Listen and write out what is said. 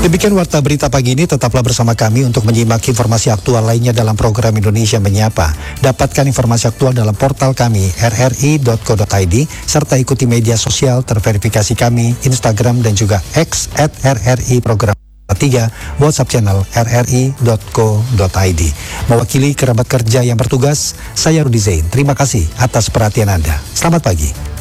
Demikian warta berita pagi ini, tetaplah bersama kami untuk menyimak informasi aktual lainnya dalam program Indonesia Menyapa. Dapatkan informasi aktual dalam portal kami rri.co.id serta ikuti media sosial terverifikasi kami, Instagram dan juga X @RRI Program 3, WhatsApp channel rri.co.id. Mewakili kerabat kerja yang bertugas, saya Rudi Zain. Terima kasih atas perhatian Anda. Selamat pagi.